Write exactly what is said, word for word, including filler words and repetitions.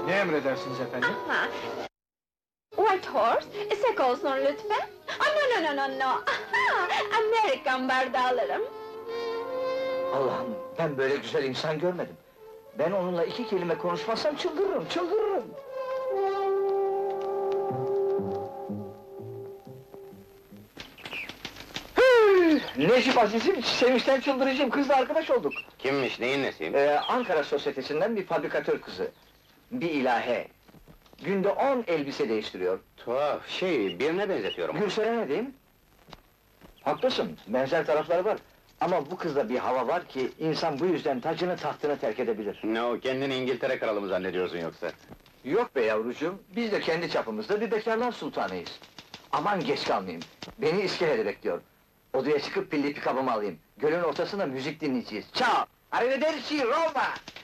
Ne emredersiniz efendim? Aha. White horse, sek olsun lütfen. Ah, no, no, no, no, no! Aha! Amerikan bardağı alırım. Allah'ım, ben böyle güzel insan görmedim. Ben onunla iki kelime konuşmazsam çıldırırım, çıldırırım! Hıh! Necip Aziz'im, sevinçten çıldıracağım, kızla arkadaş olduk. Kimmiş, neyin nesiyim? Ee, Ankara Sosyetesi'nden bir fabrikatör kızı. Bir ilahe. Günde on elbise değiştiriyor. Tuhaf, şey, birine benzetiyorum. Gülşen'e ne diyeyim? Haklısın, benzer tarafları var. Ama bu kızda bir hava var ki, insan bu yüzden tacını tahtını terk edebilir. Ne o, kendini İngiltere kralı mı zannediyorsun yoksa? Yok be yavrucuğum, biz de kendi çapımızda bir bekarlar sultanıyız. Aman geç kalmayayım, beni iskelede bekliyor. Odaya çıkıp pilli pikabımı alayım. Gölün ortasında müzik dinleyeceğiz. Ciao! Arrivederci Roma!